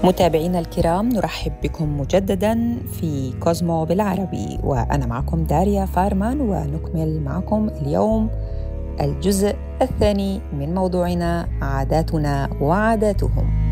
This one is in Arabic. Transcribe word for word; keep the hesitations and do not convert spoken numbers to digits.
متابعينا الكرام، نرحب بكم مجدداً في كوزمو بالعربي، وأنا معكم داريا فارمان، ونكمل معكم اليوم الجزء الثاني من موضوعنا عاداتنا وعاداتهم.